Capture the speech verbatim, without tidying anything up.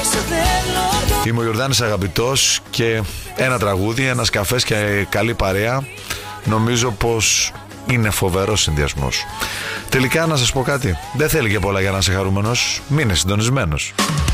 Είμαι ο Ιορδάνης Αγαπητός και ένα τραγούδι, ένας καφές και καλή παρέα, νομίζω πως είναι φοβερός συνδυασμός. Τελικά να σας πω κάτι, δεν θέλει και πολλά για να είσαι χαρούμενος, μείνε συντονισμένος.